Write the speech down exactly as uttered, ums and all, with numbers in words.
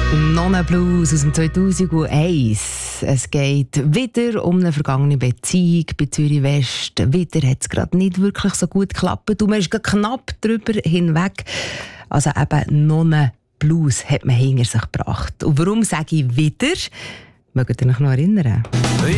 Nonna Blues aus dem zweitausendeins. Es geht wieder um eine vergangene Beziehung bei Zürich West. Wieder hat es gerade nicht wirklich so gut geklappt und man ist knapp drüber hinweg. Also eben Nonna Blues hat man hinter sich gebracht. Und warum sage ich wieder? Mögt ihr euch noch erinnern?